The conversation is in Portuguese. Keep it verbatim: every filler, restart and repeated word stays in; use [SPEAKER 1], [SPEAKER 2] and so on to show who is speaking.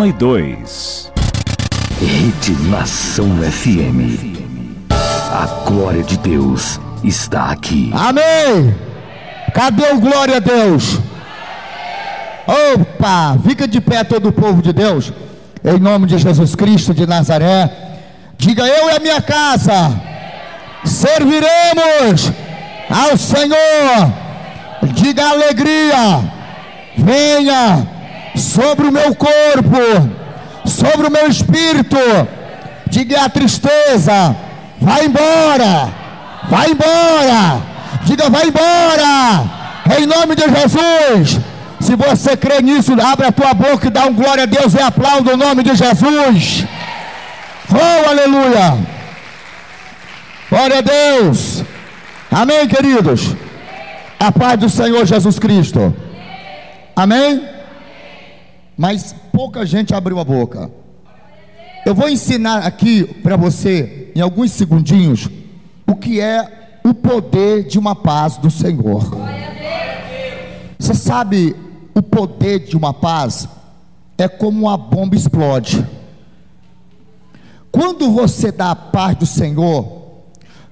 [SPEAKER 1] e dois.
[SPEAKER 2] Rede Nação F M. A glória de Deus está aqui.
[SPEAKER 3] Amém. Cadê o glória a Deus? Opa, fica de pé todo o povo de Deus, em nome de Jesus Cristo de Nazaré. Diga: eu e a minha casa serviremos ao Senhor. Diga: alegria venha sobre o meu corpo, sobre o meu espírito. Diga: a tristeza vai embora, vai embora. Diga: vai embora, em nome de Jesus. Se você crê nisso, abre a tua boca e dá um glória a Deus e aplauda o nome de Jesus. Oh, aleluia. Glória a Deus. Amém, queridos. A paz do Senhor Jesus Cristo. Amém? Mas pouca gente abriu a boca. Eu vou ensinar aqui para você, em alguns segundinhos, o que é o poder de uma paz do Senhor. Você sabe, o poder de uma paz é como uma bomba explode. Quando você dá a paz do Senhor,